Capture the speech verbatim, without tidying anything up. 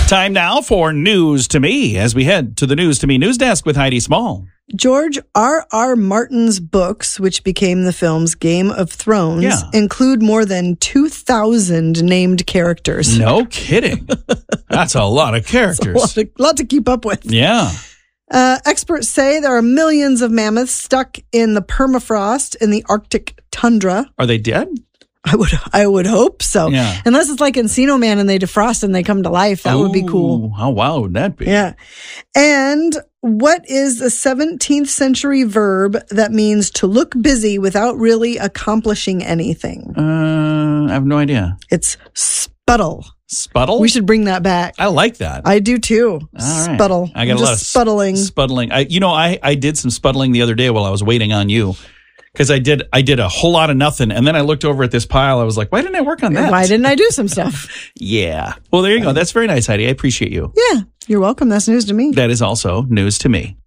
Time now for News to Me as we head to the News to Me news desk with Heidi Small. George R. R. Martin's books, which became the films Game of Thrones, Yeah. include more than two thousand named characters. No kidding. That's a lot of characters. A lot, of, lot to keep up with. Yeah. Uh, experts say there are millions of mammoths stuck in the permafrost in the Arctic tundra. Are they dead? I would I would hope so. Yeah. Unless it's like Encino Man and they defrost and they come to life. That would be cool. Ooh, How wow would that be? Yeah. And what is the seventeenth century verb that means to look busy without really accomplishing anything? Uh, I have no idea. It's sputtle. Sputtle? We should bring that back. I like that. I do too. All right. Sputtle. I got I'm a lot of just sputtling. Sputtling. I, you know, I, I did some sputtling the other day while I was waiting on you. Because I did I did a whole lot of nothing. And then I looked over at this pile. I was like, why didn't I work on that? Why didn't I do some stuff? Yeah. Well, there you go. That's very nice, Heidi. I appreciate you. Yeah. You're welcome. That's news to me. That is also news to me.